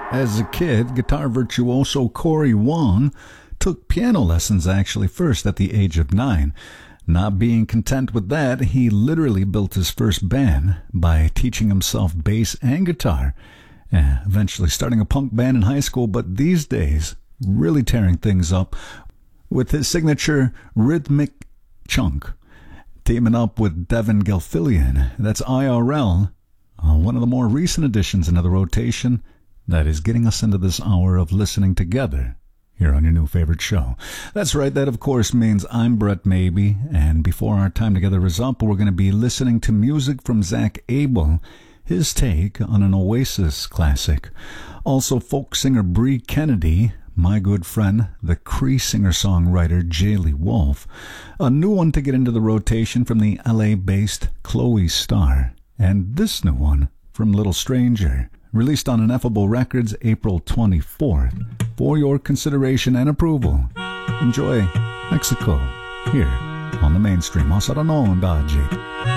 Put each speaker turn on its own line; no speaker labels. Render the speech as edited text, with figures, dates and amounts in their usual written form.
As a kid, guitar virtuoso Cory Wong took piano lessons actually first at the age of 9. Not being content with that, he literally built his first band by teaching himself bass and guitar, eventually starting a punk band in high school, but these days really tearing things up with his signature rhythmic chunk, teaming up with Devin Gilfillian. That's IRL, one of the more recent additions into the rotation that is getting us into this hour of listening together here on your new favorite show. That's right, that of course means I'm Brett Maybe, and before our time together is up, we're going to be listening to music from Zach Abel, his take on an Oasis classic. Also, folk singer Bree Kennedy, my good friend, the Cree singer-songwriter Jaylee Wolf, a new one to get into the rotation from the LA-based Chloe Starr, and this new one from Little Stranger, released on Ineffable Records April 24th. For your consideration and approval, enjoy Mexico here on the mainstream. Osara no Daji.